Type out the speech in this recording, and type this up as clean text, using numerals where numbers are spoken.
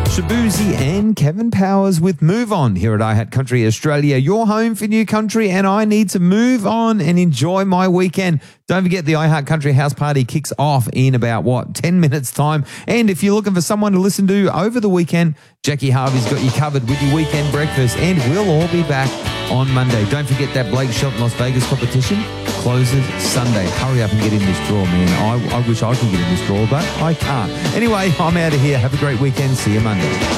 Shabuzi and Kevin Powers with Move On here at iHat Country Australia, your home for new country, and I need to move on and enjoy my weekend. Don't forget the iHat Country House Party kicks off in about, 10 minutes time. And if you're looking for someone to listen to over the weekend, Jackie Harvey's got you covered with your weekend breakfast, and we'll all be back on Monday. Don't forget that Blake Shelton Las Vegas competition closes Sunday. Hurry up and get in this draw, man. I wish I could get in this draw, but I can't. Anyway, I'm out of here. Have a great weekend. See you Monday.